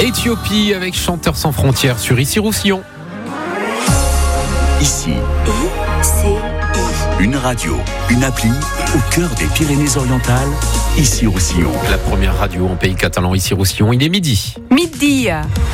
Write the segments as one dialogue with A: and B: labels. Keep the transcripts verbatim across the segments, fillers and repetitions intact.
A: Éthiopie avec Chanteurs sans frontières sur Issy-Roussillon.
B: Ici,
C: I C I.
B: une radio, une appli au cœur des Pyrénées-Orientales, Issy-Roussillon.
A: La première radio en pays catalan, Issy-Roussillon, il est midi.
C: Midi.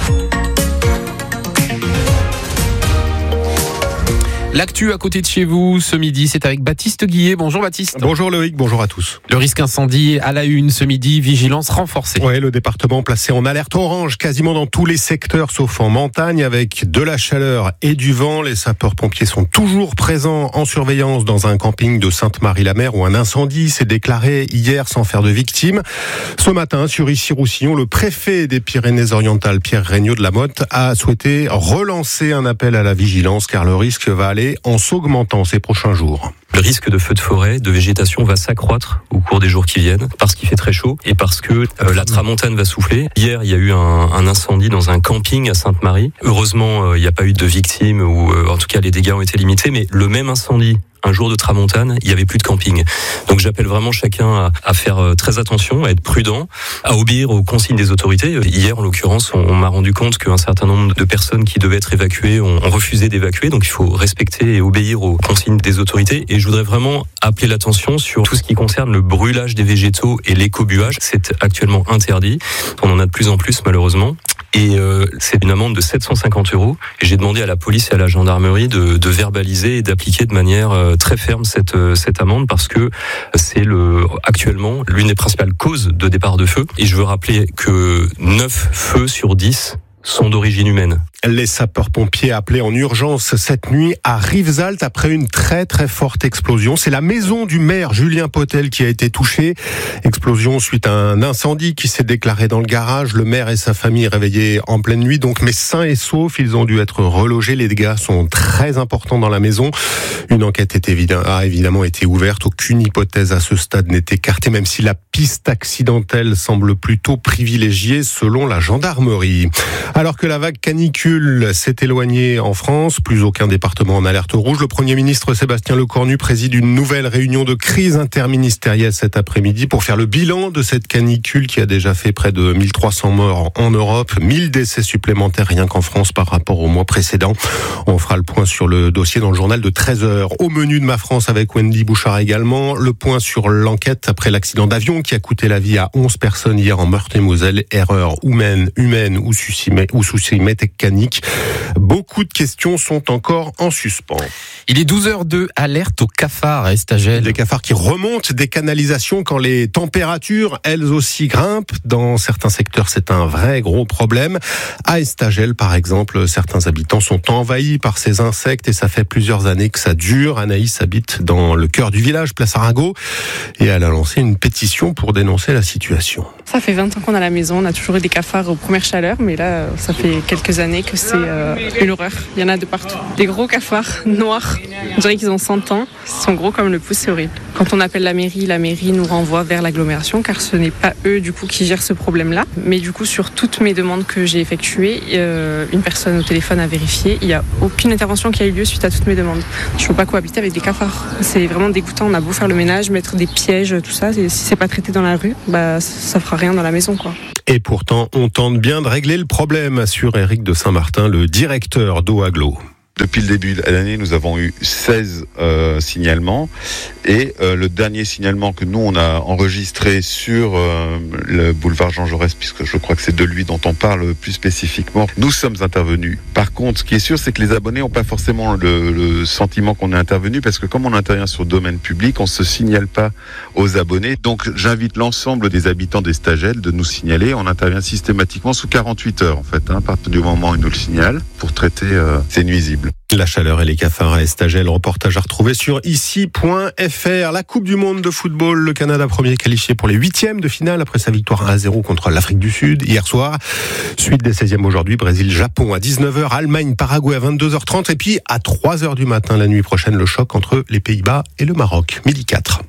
A: L'actu à côté de chez vous ce midi, c'est avec Baptiste Guillet. Bonjour Baptiste.
D: Bonjour Loïc, bonjour à tous.
A: Le risque incendie à la une ce midi, vigilance renforcée.
D: Ouais, le département placé en alerte orange quasiment dans tous les secteurs sauf en montagne avec de la chaleur et du vent. Les sapeurs-pompiers sont toujours présents en surveillance dans un camping de Sainte-Marie-la-Mer où un incendie s'est déclaré hier sans faire de victimes. Ce matin, sur Issy-Roussillon, le préfet des Pyrénées-Orientales, Pierre Regnault de la Motte, a souhaité relancer un appel à la vigilance car le risque va aller en s'augmentant ces prochains jours.
E: Le risque de feu de forêt, de végétation va s'accroître au cours des jours qui viennent parce qu'il fait très chaud et parce que euh, la tramontane va souffler. Hier, il y a eu un, un incendie dans un camping à Sainte-Marie. Heureusement, euh, il n'y a pas eu de victimes ou euh, en tout cas les dégâts ont été limités, mais le même incendie, un jour de tramontane, il n'y avait plus de camping. Donc j'appelle vraiment chacun à, à faire très attention, à être prudent, à obéir aux consignes des autorités. Hier, en l'occurrence, on, on m'a rendu compte qu'un certain nombre de personnes qui devaient être évacuées ont, ont refusé d'évacuer. Donc il faut respecter et obéir aux consignes des autorités. Et je voudrais vraiment appeler l'attention sur tout ce qui concerne le brûlage des végétaux et l'écobuage. C'est actuellement interdit. On en a de plus en plus, malheureusement. Et euh, c'est une amende de sept cent cinquante euros. Et j'ai demandé à la police et à la gendarmerie de, de verbaliser et d'appliquer de manière euh, très ferme cette, euh, cette amende parce que c'est le, actuellement l'une des principales causes de départ de feu. Et je veux rappeler que neuf feux sur dix sont d'origine humaine.
D: Les sapeurs-pompiers appelés en urgence cette nuit à Rivesaltes après une très très forte explosion. C'est la maison du maire Julien Potel qui a été touchée. Explosion suite à un incendie qui s'est déclaré dans le garage. Le maire et sa famille réveillés en pleine nuit, donc mais sains et saufs. Ils ont dû être relogés. Les dégâts sont très importants dans la maison. Une enquête est évident, a évidemment été ouverte. Aucune hypothèse à ce stade n'est écartée, même si la piste accidentelle semble plutôt privilégiée selon la gendarmerie. Alors que la vague canicule s'est éloignée en France, plus aucun département en alerte rouge. Le Premier ministre Sébastien Lecornu préside une nouvelle réunion de crise interministérielle cet après-midi pour faire le bilan de cette canicule qui a déjà fait près de mille trois cents morts en Europe, mille décès supplémentaires rien qu'en France par rapport au mois précédent. On fera le point sur le dossier dans le journal de treize heures. Au menu de Ma France avec Wendy Bouchard également, le point sur l'enquête après l'accident d'avion qui a coûté la vie à onze personnes hier en Meurthe-et-Moselle. Erreur humaine, humaine ou souci, ou souci mécanique. Beaucoup de questions sont encore en suspens.
A: Il est douze heures deux, alerte aux cafards à Estagel.
D: Des cafards qui remontent des canalisations quand les températures, elles aussi, grimpent. Dans certains secteurs, c'est un vrai gros problème. À Estagel, par exemple, certains habitants sont envahis par ces insectes et ça fait plusieurs années que ça dure. Anaïs habite dans le cœur du village, place Arago, et elle a lancé une pétition pour dénoncer la situation.
F: Ça fait vingt ans qu'on a la maison, on a toujours eu des cafards aux premières chaleurs, mais là, ça fait quelques années que c'est euh, une horreur. Il y en a de partout. Des gros cafards noirs, on dirait qu'ils ont cent ans. Ils sont gros comme le pouce, c'est horrible. Quand on appelle la mairie, la mairie nous renvoie vers l'agglomération, car ce n'est pas eux du coup qui gèrent ce problème-là. Mais du coup, sur toutes mes demandes que j'ai effectuées, euh, une personne au téléphone a vérifié. Il n'y a aucune intervention qui a eu lieu suite à toutes mes demandes. Je ne peux pas cohabiter avec des cafards. C'est vraiment dégoûtant. On a beau faire le ménage, mettre des pièges, tout ça. Si c'est pas traité dans la rue, bah, ça fera rien dans la maison, quoi.
D: Et pourtant, on tente bien de régler le problème, assure Éric de Saint-Martin, le directeur d'Oaglo.
G: Depuis le début de l'année, nous avons eu seize euh, signalements et euh, le dernier signalement que nous on a enregistré sur euh, le boulevard Jean Jaurès, puisque je crois que c'est de lui dont on parle plus spécifiquement, nous sommes intervenus. Par contre, ce qui est sûr, c'est que les abonnés n'ont pas forcément le, le sentiment qu'on est intervenu, parce que comme on intervient sur le domaine public, on ne se signale pas aux abonnés. Donc j'invite l'ensemble des habitants d'Estagel de nous signaler. On intervient systématiquement sous quarante-huit heures en fait, hein, à partir du moment où ils nous le signalent, pour traiter euh, ces nuisibles.
D: La chaleur et les cafards à Estagel, reportage à retrouver sur ici point f r. La Coupe du Monde de football, le Canada premier qualifié pour les huitièmes de finale après sa victoire un à zéro contre l'Afrique du Sud hier soir. Suite des seizièmes aujourd'hui, Brésil-Japon à dix-neuf heures, Allemagne-Paraguay à vingt-deux heures trente et puis à trois heures du matin la nuit prochaine, le choc entre les Pays-Bas et le Maroc. Midi quatre.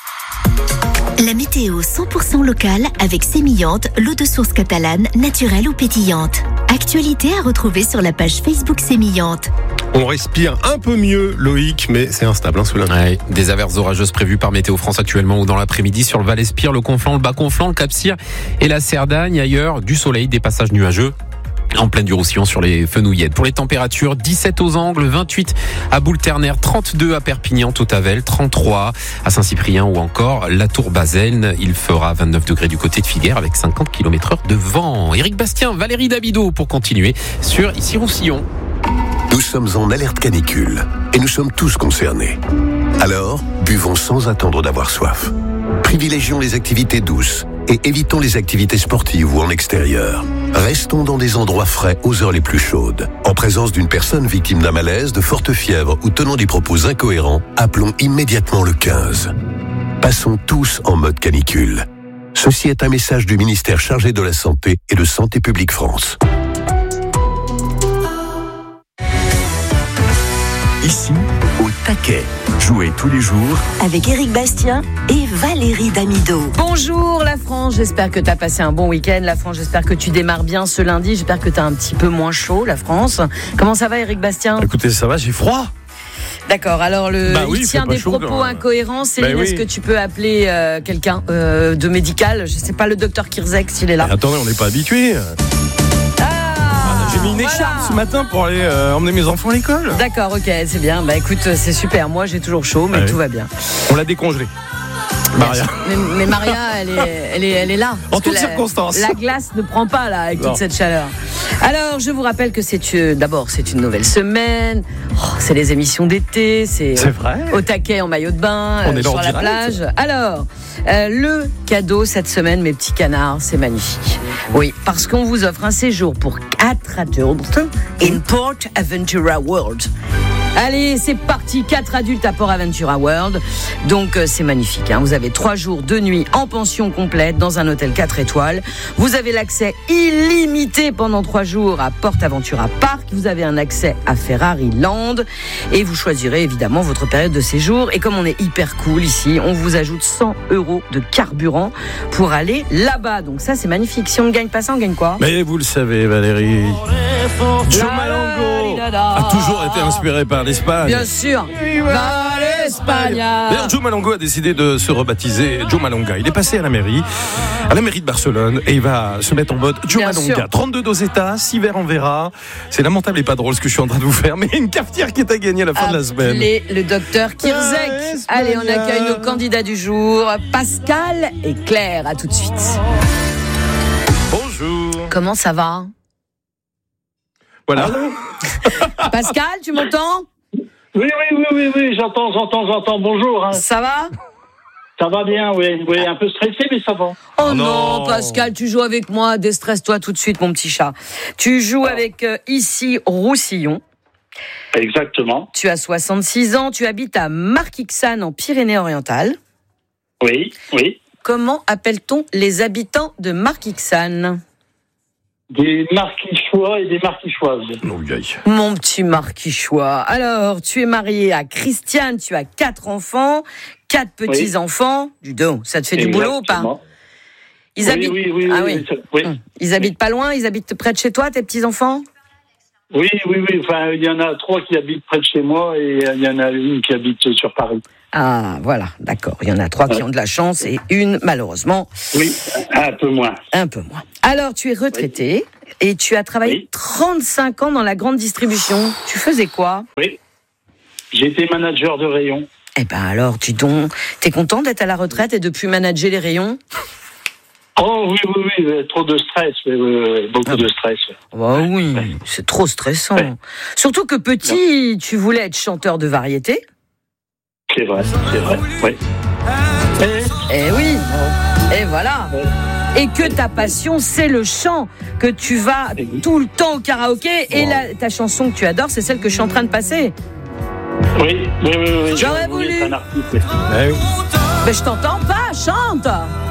C: La météo cent pour cent locale avec Sémillante, l'eau de source catalane, naturelle ou pétillante. Actualité à retrouver sur la page Facebook Sémillante.
D: On respire un peu mieux, Loïc, mais c'est instable hein, ce lundi.
A: Ouais, des averses orageuses prévues par Météo France actuellement ou dans l'après-midi sur le Val-Espire, le Conflent, le Bas-Conflent, le Cap-Cyr et la Cerdagne. Ailleurs, du soleil, des passages nuageux. En pleine du Roussillon sur les Fenouillettes. Pour les températures, dix-sept aux Angles, vingt-huit à Boule-Ternaire, trente-deux à Perpignan, Tautavel, trente-trois à Saint-Cyprien ou encore la Tour-Baselne. Il fera vingt-neuf degrés du côté de Figueres avec cinquante kilomètres heure de vent. Éric Bastien, Valérie Damido pour continuer sur Ici Roussillon.
H: Nous sommes en alerte canicule et nous sommes tous concernés. Alors, buvons sans attendre d'avoir soif. Privilégions les activités douces et évitons les activités sportives ou en extérieur. Restons dans des endroits frais aux heures les plus chaudes. En présence d'une personne victime d'un malaise, de forte fièvre ou tenant des propos incohérents, appelons immédiatement le quinze. Passons tous en mode canicule. Ceci est un message du ministère chargé de la Santé et de Santé publique France.
B: Ici, au taquet. Jouez tous les jours
C: Avec Éric Bastien et Valérie Damido.
I: Bonjour la France, j'espère que tu as passé un bon week-end. La France, j'espère que tu démarres bien ce lundi. J'espère que tu as un petit peu moins chaud, la France. Comment ça va, Éric Bastien ?
J: Écoutez, ça va, j'ai froid.
I: D'accord, alors le,
J: bah oui,
I: il tient des
J: chaud,
I: propos
J: quand...
I: incohérents. Céline, bah oui. Est-ce que tu peux appeler euh, quelqu'un euh, de médical ? Je sais pas, le docteur Kirzek s'il est là.
J: Mais attendez, on n'est pas habitué. J'ai mis une
I: voilà.
J: écharpe ce matin pour aller euh, emmener mes enfants à l'école.
I: D'accord, ok, c'est bien. Bah écoute, c'est super. Moi, j'ai toujours chaud, mais ouais. Tout va bien.
J: On l'a décongelé. Maria.
I: Mais, mais Maria, elle est, elle est, elle est là.
J: En toutes circonstances.
I: La glace ne prend pas là avec
J: non.
I: toute cette chaleur. Alors, je vous rappelle que c'est euh, d'abord c'est une nouvelle semaine. Oh, c'est les émissions d'été. C'est,
J: c'est vrai.
I: Au taquet en maillot de bain
J: on euh, est
I: sur la plage. Alors, euh, le cadeau cette semaine, mes petits canards, c'est magnifique. Oui, parce qu'on vous offre un séjour pour quatre adultes in Port Aventura World. Allez, c'est parti, quatre adultes à Port Aventura World. Donc, euh, c'est magnifique. Hein. Vous avez trois jours, deux nuits en pension complète dans un hôtel quatre étoiles. Vous avez l'accès illimité pendant trois jours à Port Aventura Park. Vous avez un accès à Ferrari Land. Et vous choisirez évidemment votre période de séjour. Et comme on est hyper cool ici, on vous ajoute cent euros de carburant pour aller là-bas. Donc ça, c'est magnifique. Si on ne gagne pas ça, on gagne quoi ?
J: Mais vous le savez, Valérie. Joe Malongo a toujours été inspiré par l'Espagne.
I: Bien sûr. Va l'Espagne.
J: D'ailleurs, Joe Malongo a décidé de se rebaptiser Joe Malonga. Il est passé à la mairie, à la mairie de Barcelone, et il va se mettre en mode Joe Bien Malonga. Sûr. trente-deux dosetas, six verres en verra. C'est lamentable et pas drôle ce que je suis en train de vous faire, mais une cafetière qui est à gagner à la fin
I: Appelez
J: de la semaine.
I: Appelez le docteur Kirzek. Allez, on accueille nos candidats du jour, Pascal et Claire. À tout de suite.
J: Bonjour.
I: Comment ça va ?
J: Voilà.
I: Pascal, tu m'entends ?
K: Oui, oui, oui, oui, oui, j'entends, j'entends, j'entends. Bonjour. Hein.
I: Ça va ?
K: Ça va bien, oui, oui, un peu stressé, mais ça va.
I: Oh non, non, Pascal, tu joues avec moi. Déstresse-toi tout de suite, mon petit chat. Tu joues ah. avec euh, Ici Roussillon.
K: Exactement.
I: Tu as soixante-six ans. Tu habites à Marquixane en Pyrénées-Orientales.
K: Oui, oui.
I: Comment appelle-t-on les habitants de Marquixane ?
K: Des marquichois et des marquichoises.
I: Mon petit marquichois. Alors, tu es marié à Christiane, tu as quatre enfants, quatre petits-enfants. Oui. Du dos, ça te fait
K: Exactement.
I: Du boulot ou pas ? Ils
K: oui,
I: habitent...
K: oui, oui,
I: ah,
K: oui,
I: oui.
K: oui.
I: Hum. Ils habitent pas loin, ils habitent près de chez toi, tes petits-enfants ?
K: Oui, oui, oui. Enfin, il y en a trois qui habitent près de chez moi et il y en a une qui habite sur Paris.
I: Ah, voilà, d'accord. Il y en a trois ouais. qui ont de la chance et une, malheureusement.
K: Oui, un peu moins.
I: Un peu moins. Alors, tu es retraité oui. et tu as travaillé oui. trente-cinq ans dans la grande distribution. Tu faisais quoi ?
K: Oui, j'ai été manager de rayon.
I: Eh ben alors, tu donc, t'es content d'être à la retraite et de plus manager les rayons ?
K: Oh oui, oui, oui, trop de stress, euh, beaucoup ah. de stress.
I: Oh oui, ouais. C'est trop stressant. Ouais. Surtout que petit, tu voulais être chanteur de variété.
K: C'est vrai, c'est vrai, oui.
I: Eh oui, et voilà. Et que ta passion, c'est le chant, que tu vas tout le temps au karaoké, et la, ta chanson que tu adores, c'est celle que je suis en train de passer.
K: Oui, oui, oui. oui
I: J'aurais voulu.
K: Un artiste, oui.
I: Mais je t'entends pas, chante.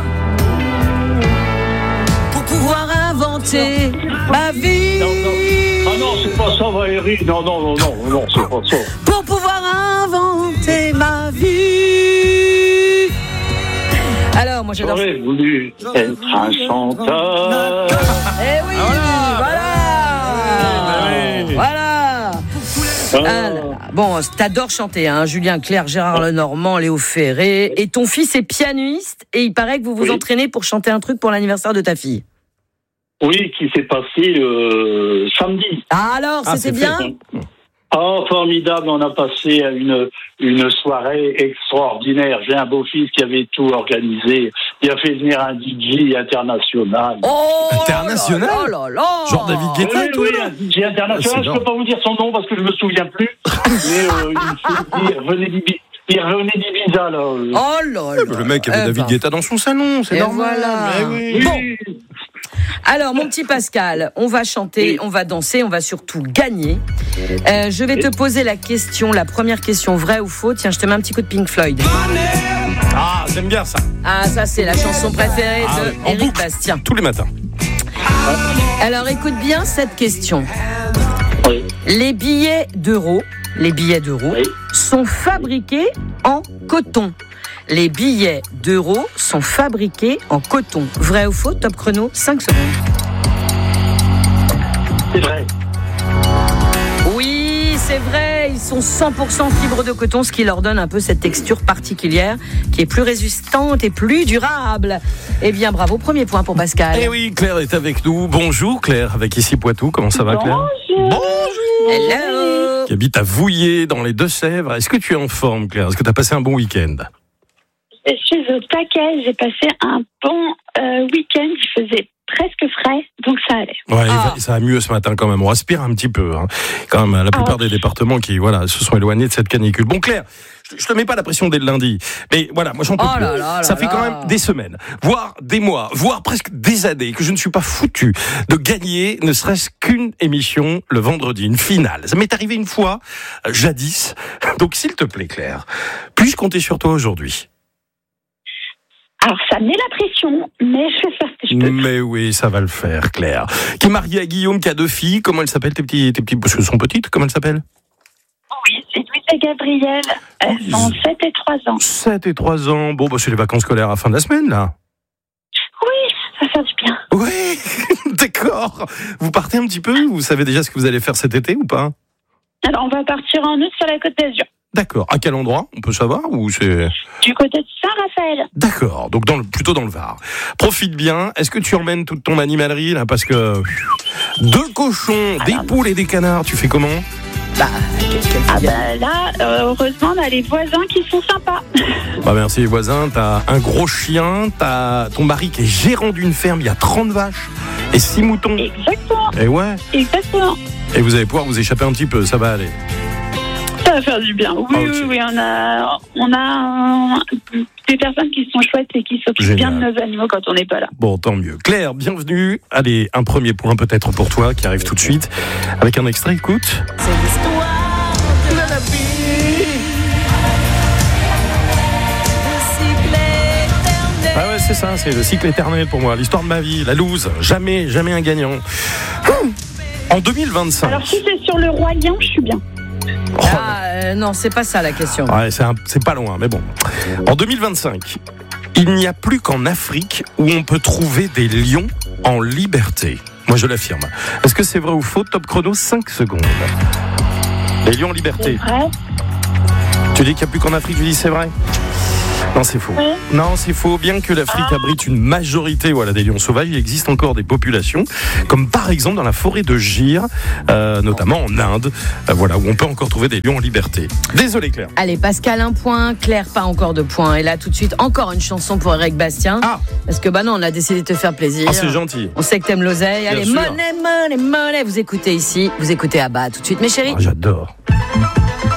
I: Pour pouvoir inventer ma vie.
K: Non, non. Ah non, c'est pas ça, Valérie. Non, non, non, non, non, c'est pas ça.
I: Pour pouvoir inventer ma vie. Alors, moi j'adore.
K: J'aurais voulu être un chanteur.
I: Eh oui, voilà. Voilà. Voilà. Ah là là. Bon, t'adores chanter, hein, Julien Clerc, Gérard Lenormand, Léo Ferré. Et ton fils est pianiste et il paraît que vous vous oui. entraînez pour chanter un truc pour l'anniversaire de ta fille.
K: Oui, qui s'est passé euh, samedi.
I: Ah alors, ah, c'était bien fait.
K: Oh, formidable, on a passé une, une soirée extraordinaire. J'ai un beau-fils qui avait tout organisé. Il a fait venir un D J international.
I: Oh
J: international
I: là là là.
J: Genre David Guetta et tout.
K: Oui, un D J international. Je ne peux pas vous dire son nom parce que je ne me souviens plus. Mais euh, il revenait d'Ibiza. Il revenait d'Ibiza, là.
I: Oh là là.
J: Le mec avait euh, David Guetta dans son salon, c'est
I: et
J: normal.
I: Voilà.
J: Mais oui.
I: Bon. Alors, mon petit Pascal, on va chanter, oui. on va danser, on va surtout gagner. Euh, je vais te poser la question, la première question, vrai ou faux. Tiens, je te mets un petit coup de Pink Floyd.
J: Ah, j'aime bien ça.
I: Ah, ça, c'est la chanson préférée ah, de Éric Bastien.
J: Tous les matins.
I: Alors, écoute bien cette question.
K: Oui.
I: Les billets d'euros, les billets d'euros oui. sont fabriqués en coton. Les billets d'euros sont fabriqués en coton. Vrai ou faux? Top chrono, cinq secondes.
K: C'est vrai.
I: Oui, c'est vrai. Ils sont cent pour cent fibres de coton, ce qui leur donne un peu cette texture particulière qui est plus résistante et plus durable. Eh bien, bravo. Premier point pour Pascal.
J: Eh oui, Claire est avec nous. Bonjour Claire, avec ici Poitou. Comment ça va Claire?
L: Bonjour.
J: Bonjour.
I: Hello.
J: Qui habite à Vouillé dans les Deux-Sèvres. Est-ce que tu es en forme Claire? Est-ce que tu as passé un bon week-end?
L: Je suis au taquet, j'ai passé un bon euh, week-end, il faisait presque frais, donc ça allait.
J: Ouais, ah. ça va mieux ce matin quand même, on respire un petit peu. Hein. Quand même, la plupart ah. des départements qui voilà, se sont éloignés de cette canicule. Bon Claire, je te mets pas la pression dès le lundi, mais voilà, moi j'en peux
I: oh
J: plus.
I: Là là
J: ça
I: là
J: fait
I: là.
J: quand même des semaines, voire des mois, voire presque des années que je ne suis pas foutu de gagner ne serait-ce qu'une émission le vendredi, une finale. Ça m'est arrivé une fois, euh, jadis. Donc s'il te plaît Claire, puis-je compter sur toi aujourd'hui?
L: Alors, ça met la pression, mais je vais faire ce que je peux.
J: Mais oui, ça va le faire, Claire. Qui est mariée à Guillaume, qui a deux filles. Comment elles s'appellent, tes petits, tes petits, parce qu'elles sont petites, comment elles s'appellent?
L: Oui, c'est Louise et Gabrielle. Elles ont sept et trois ans.
J: sept et trois ans. Bon, bah, c'est les vacances scolaires à la fin de la semaine, là.
L: Oui, ça va faire du bien.
J: Oui, d'accord. Vous partez un petit peu? Vous savez déjà ce que vous allez faire cet été ou pas?
L: Alors, on va partir en août sur la Côte d'Azur.
J: D'accord. À quel endroit? On peut savoir ou c'est...
L: Du côté de Saint-Raphaël.
J: D'accord. Donc dans le, plutôt dans le Var. Profite bien. Est-ce que tu emmènes toute ton animalerie là? Parce que deux cochons, ah, des non, poules et des canards, tu fais comment?
L: Bah, ah bah là, euh, heureusement, on a les voisins qui sont sympas.
J: Bah merci les voisins. T'as un gros chien, t'as ton mari qui est gérant d'une ferme. Il y a trente vaches et six moutons.
L: Exactement.
J: Et ouais.
L: Exactement.
J: Et vous allez pouvoir vous échapper un petit peu. Ça va aller.
L: Ça va faire du bien. Oui, ah, okay. oui, oui, on a, on a euh, des personnes qui sont chouettes et qui s'occupent Génial. bien de nos animaux quand on n'est pas là.
J: Bon, tant mieux. Claire, bienvenue. Allez, un premier point peut-être pour toi qui arrive tout de suite avec un extrait. Écoute.
I: C'est l'histoire de la vie. Le cycle éternel.
J: Ah ouais, c'est ça, c'est le cycle éternel pour moi. L'histoire de ma vie, la loose. Jamais, jamais un gagnant. En deux mille vingt-cinq.
L: Alors si c'est sur le Roi Lion, je suis bien.
I: Oh, ah, euh, non, c'est pas ça la question.
J: Ouais, c'est, un, c'est pas loin, mais bon. En deux mille vingt-cinq, il n'y a plus qu'en Afrique où on peut trouver des lions en liberté. Moi, je l'affirme. Est-ce que c'est vrai ou faux? Top chrono, cinq secondes. Les lions en liberté.
L: C'est vrai.
J: Tu dis qu'il n'y a plus qu'en Afrique, je dis c'est vrai? Non, c'est faux. Oui. Non, c'est faux. Bien que l'Afrique ah. abrite une majorité voilà, des lions sauvages, il existe encore des populations, comme par exemple dans la forêt de Gir, euh, notamment en Inde, euh, voilà, où on peut encore trouver des lions en liberté. Désolé Claire.
I: Allez, Pascal, un point. Claire, pas encore de points. Et là, tout de suite, encore une chanson pour Éric Bastien. Ah. Parce que bah non, on a décidé de te faire plaisir.
J: Ah, c'est gentil.
I: On sait que t'aimes l'oseille. Bien Allez, sûr. money, money, money. Vous écoutez ici, vous écoutez Abba. Tout de suite, mes chéris.
J: Oh, j'adore.